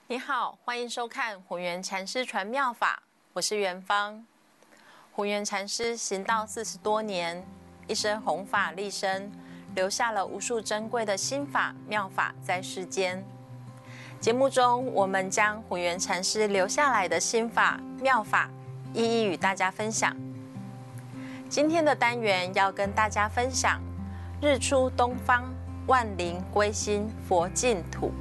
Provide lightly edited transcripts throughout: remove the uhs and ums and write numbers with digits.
你好，欢迎收看混元禅师传妙法，我是元芳。混元禅师行道40多年，一生弘法利生，留下了无数珍贵的心法妙法在世间。节目中，我们将混元禅师留下来的心法妙法一一与大家分享。今天的单元要跟大家分享日出东方，万灵归心佛净土。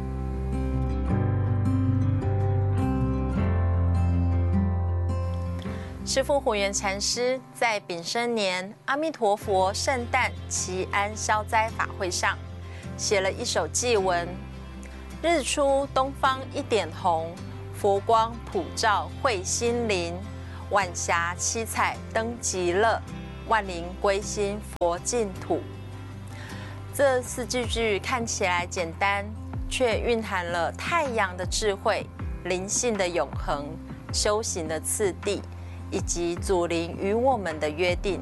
师父混元禅师在丙申年阿弥陀佛圣诞祈安消灾法会上，写了一首偈文：日出东方一点红，佛光普照慧心灵，晚霞七彩登极乐，万灵归心佛净土。这4句看起来简单，却蕴含了太阳的智慧、灵性的永恒、修行的次第，以及祖灵与我们的约定。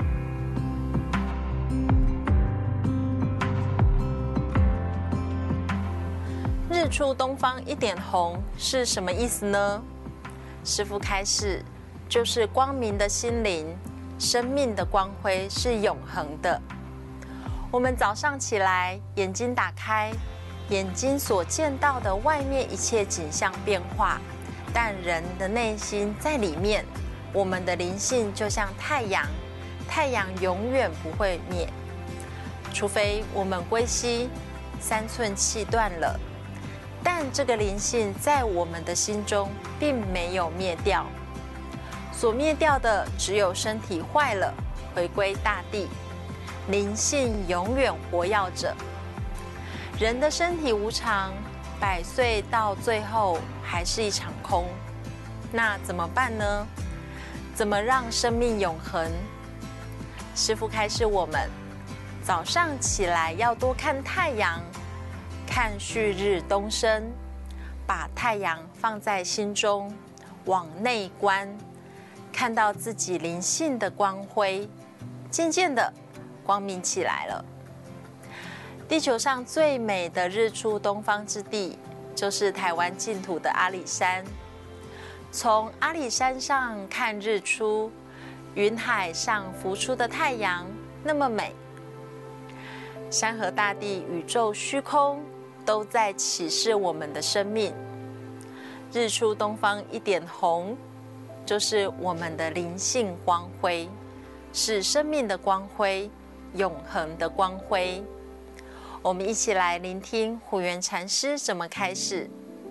日出东方一点红是什么意思呢？师父开示，就是光明的心灵，生命的光辉是永恒的。我们早上起来，眼睛打开，眼睛所见到的外面一切景象变化，但人的内心在里面，我们的灵性就像太阳，太阳永远不会灭，除非我们归西，3寸气断了。但这个灵性在我们的心中并没有灭掉，所灭掉的只有身体坏了，回归大地，灵性永远活跃着。人的身体无常，100岁到最后还是一场空，那怎么办呢？怎么让生命永恒？师父开示我们，早上起来要多看太阳，看旭日东升，把太阳放在心中，往内观，看到自己灵性的光辉，渐渐的光明起来了。地球上最美的日出东方之地，就是台湾净土的阿里山。从阿里山上看日出，云海上浮出的太阳那么美，山河大地、宇宙虚空都在启示我们的生命。日出东方一点红，就是我们的灵性光辉，是生命的光辉，永恒的光辉。我们一起来聆听混元禅师怎么开示。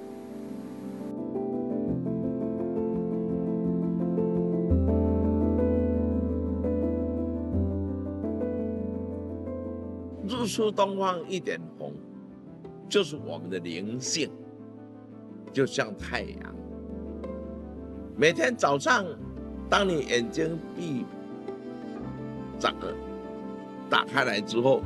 日出东方一点红，就是我们的灵性，就像太阳。每天早上，当你眼睛打开来之后，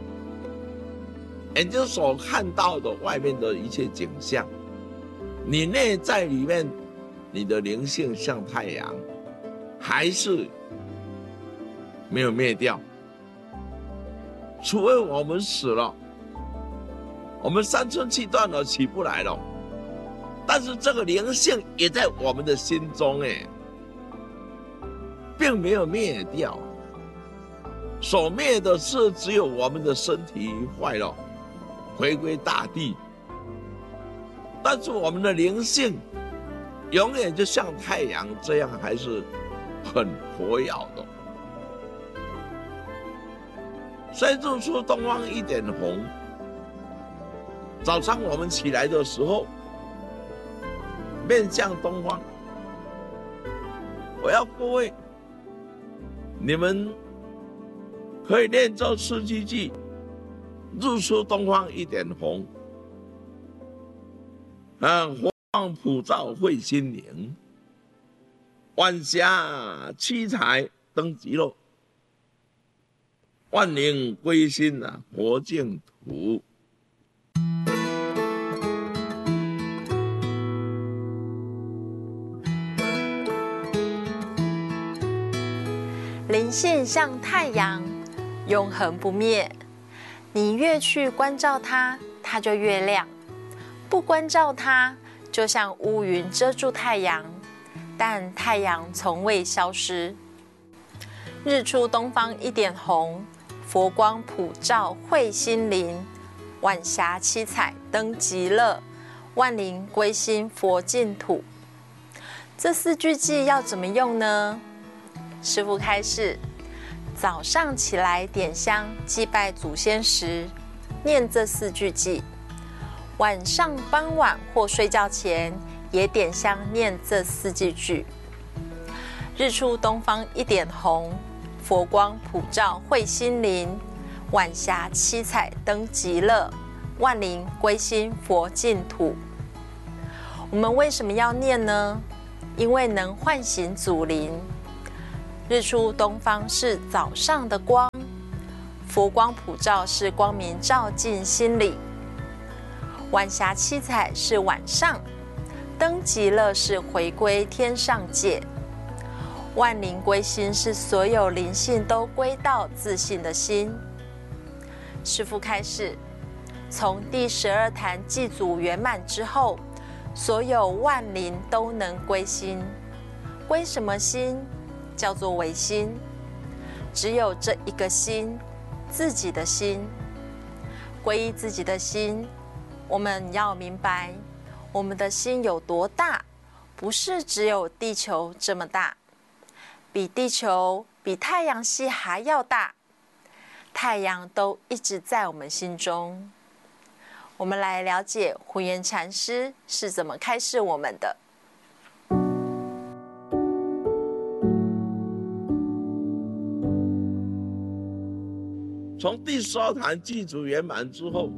眼睛所看到的外面的一切景象，你内在里面，你的灵性像太阳，还是没有灭掉。除非我们死了，我们3寸气断了，起不来了。但是这个灵性也在我们的心中，并没有灭掉。所灭的是只有我们的身体坏了，回归大地。但是我们的灵性永远就像太阳这样，还是很活跃的。所以日出东方一点红，早上我们起来的时候，面向东方。我要各位，你们可以念这4句偈：日出东方一点红，佛光普照慧心灵，晚霞七彩登极乐，万灵归心佛净土。 灵性像太阳，永恒不灭。你越去关照它，它就越亮。 不关照它，就像乌云遮住太阳，但太阳从未消失。日出东方一点红，佛光普照慧心灵。晚霞七彩灯极乐，万灵归心佛净土。这4句偈要怎么用呢？师父开示：早上起来点香祭拜祖先时，念这4句偈；晚上傍晚或睡觉前，也点香念这4句。日出东方一点红，佛光普照慧心灵。晚霞七彩灯极乐，万灵归心佛净土。我们为什么要念呢？因为能唤醒祖灵。日出东方是早上的光，佛光普照是光明照进心里，晚霞七彩是晚上，灯极乐是回归天上界，万灵归心是所有灵性都归到自信的心。师父开示，从第12坛祭祖圆满之后，所有万灵都能归心。归什么心？叫做唯心。只有这一个心，自己的心。皈依自己的心，我们要明白，我们的心有多大，不是只有地球这么大，比地球、比太阳系还要大。太阳都一直在我们心中。我们来了解虎岩禅师是怎么开示我们的。 从第12坛祭祖圆满之后，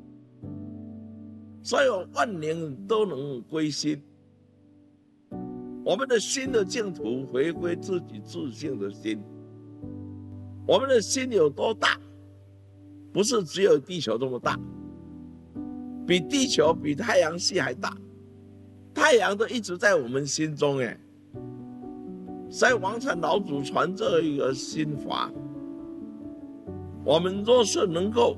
所有万灵都能归心。我们的心的净土回归自己自性的心。我们的心有多大？不是只有地球这么大，比地球、比太阳系还大。太阳都一直在我们心中哎。所以王禅老祖传这一个心法，我们若是能够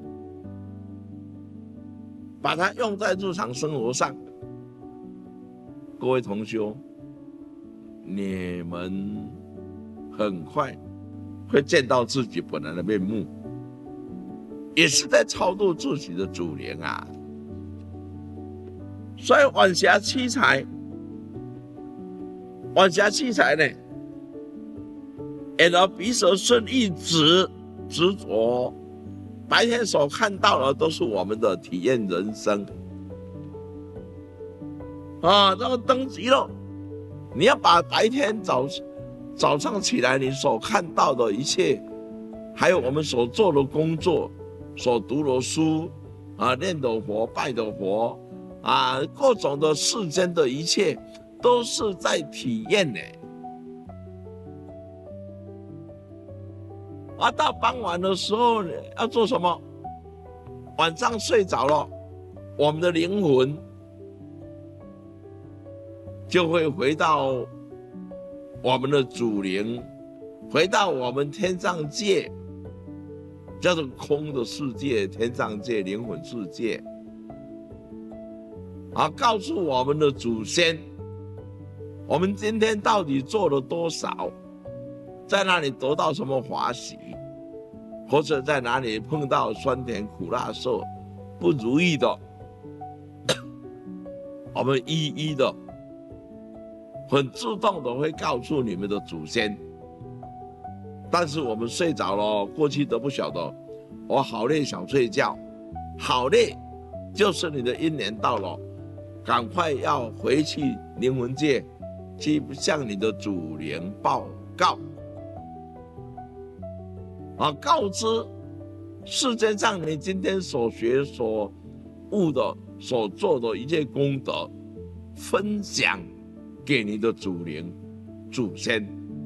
把它用在日常生活上，各位同修，你们很快会见到自己本来的面目，也是在超度自己的祖灵啊。所以晚霞七彩，晚霞七彩呢，眼耳鼻舌身意执着，白天所看到的都是我们的体验人生啊。那个灯极乐，你要把白天早上起来你所看到的一切，还有我们所做的工作、所读的书啊、念的佛、拜的佛啊，各种的世间的一切，都是在体验呢。啊，到傍晚的时候要做什么？晚上睡着了，我们的灵魂就会回到我们的祖灵，回到我们天上界，叫做空的世界，天上界、灵魂世界。啊，告诉我们的祖先，我们今天到底做了多少，在那里得到什么华喜，或者在哪里碰到酸甜苦辣涩不如意的，我们一一的很自动的会告诉你们的祖先。但是我们睡着了，过去都不晓得，我好累想睡觉，好累就是你的因缘到了，赶快要回去灵魂界去向你的祖灵报告啊，告知世界上你今天所学所悟的所做的一切功德，分享给你的祖灵祖先。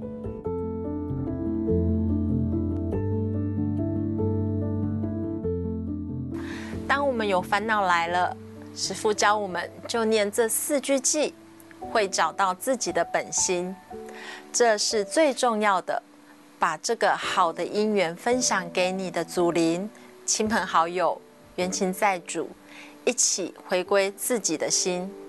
当我们有烦恼来了，师父教我们就念这4句偈，会找到自己的本心，这是最重要的。把这个好的因缘分享给你的祖灵、亲朋好友、冤亲债主， 一起回归自己的心。